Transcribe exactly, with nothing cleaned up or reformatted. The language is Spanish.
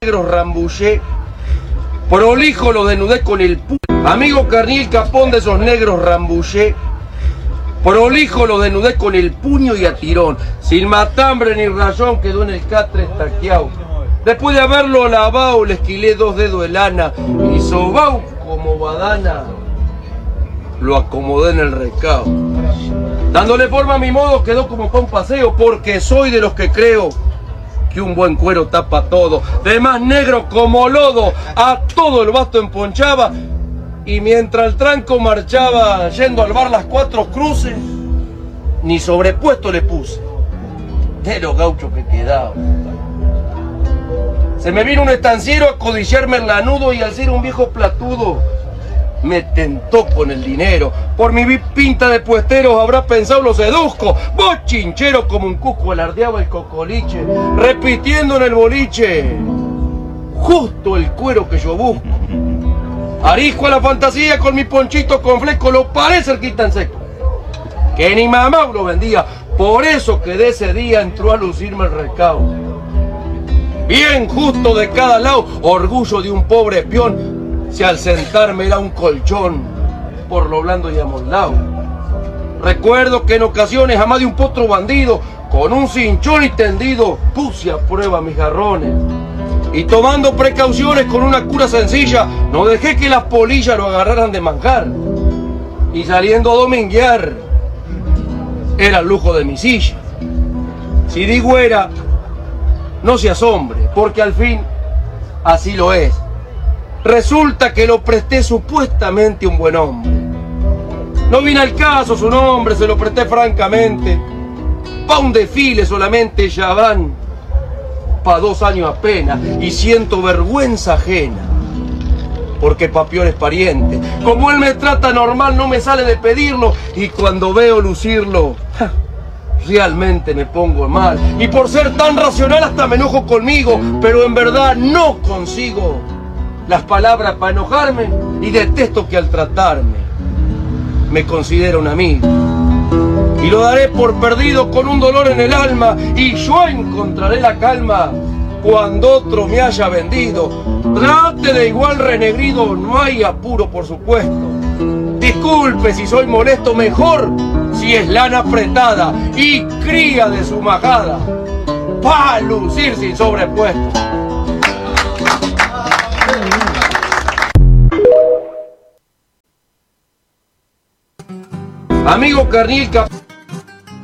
negros rambullé, prolijo lo desnudé con el puño. Amigo Carniel Capón de esos negros rambullé, prolijo lo desnudé con el puño y a tirón, sin matambre ni rayón quedó en el catre estaqueado. Después de haberlo lavado le esquilé dos dedos de lana y sobao como badana lo acomodé en el recao. Dándole forma a mi modo quedó como pa' un paseo, porque soy de los que creo que un buen cuero tapa todo. De más negro como lodo, a todo el basto emponchaba, y mientras el tranco marchaba yendo al bar Las Cuatro Cruces, ni sobrepuesto le puse de los gauchos que quedaba. Se me vino un estanciero a codiciarme el lanudo y al ser un viejo platudo me tentó con el dinero. Por mi pinta de puesteros habrá pensado lo seduzco. Vos chinchero como un cuco alardeaba el cocoliche, repitiendo en el boliche justo el cuero que yo busco. Arisco a la fantasía con mi ponchito con fleco, lo parece el quitan seco, que ni mamá lo vendía. Por eso que de ese día entró a lucirme el recao. Bien justo de cada lado, orgullo de un pobre peón, si al sentarme era un colchón por lo blando y amoldado. Recuerdo que en ocasiones jamás de un potro bandido, con un cinchón y tendido, puse a prueba mis jarrones. Y tomando precauciones con una cura sencilla, no dejé que las polillas lo agarraran de manjar. Y saliendo a dominguear, era el lujo de mi silla. Si digo era, no se asombre, porque al fin así lo es. Resulta que lo presté supuestamente a un buen hombre. No vine al caso su nombre, se lo presté francamente. Pa' un desfile solamente ya van pa' dos años apenas, y siento vergüenza ajena, porque pa' peor es pariente. Como él me trata normal no me sale de pedirlo, y cuando veo lucirlo, ja, realmente me pongo mal. Y por ser tan racional hasta me enojo conmigo, pero en verdad no consigo las palabras para enojarme, y detesto que al tratarme me considera un amigo. Y lo daré por perdido con un dolor en el alma, y yo encontraré la calma cuando otro me haya vendido. Trate de igual renegrido, no hay apuro por supuesto. Disculpe si soy molesto, mejor si es lana apretada y cría de su majada, pa' lucir sin sobrepuesto. Amigo Carniel Capón.